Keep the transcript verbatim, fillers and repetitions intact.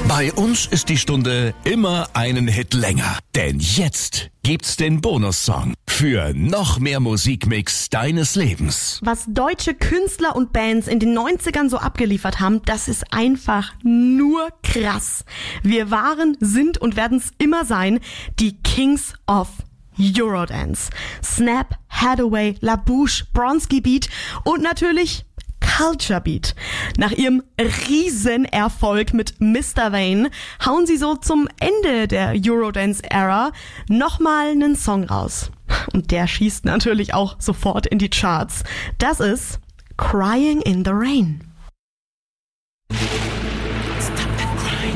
Bei uns ist die Stunde immer einen Hit länger. Denn jetzt gibt's den Bonussong für noch mehr Musikmix deines Lebens. Was deutsche Künstler und Bands in den neunzigern so abgeliefert haben, das ist einfach nur krass. Wir waren, sind und werden's immer sein, die Kings of Eurodance. Snap, Hathaway, La Bouche, Bronski Beat und natürlich Culture Beat. Nach ihrem Riesenerfolg mit Mister Vain hauen sie so zum Ende der Eurodance-Ära nochmal einen Song raus. Und der schießt natürlich auch sofort in die Charts. Das ist Crying in the Rain.